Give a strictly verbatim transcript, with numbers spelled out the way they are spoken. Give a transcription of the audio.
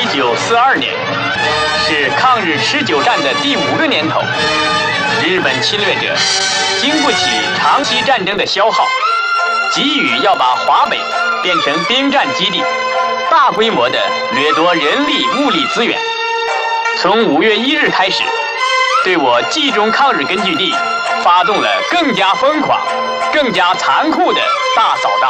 九四二年，是抗日持久战的第五个年头。日本侵略者经不起长期战争的消耗，急于要把华北变成兵站基地，大规模的掠夺人力物力资源。从五月一日开始，对我冀中抗日根据地发动了更加疯狂、更加残酷的大扫荡。